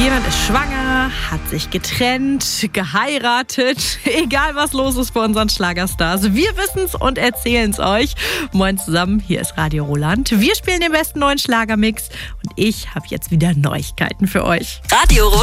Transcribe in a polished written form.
Jemand ist schwanger, hat sich getrennt, geheiratet. Egal, was los ist bei unseren Schlagerstars. Wir wissen's und erzählen's euch. Moin zusammen, hier ist Radio Roland. Wir spielen den besten neuen Schlagermix und ich habe jetzt wieder Neuigkeiten für euch. Radio Roland.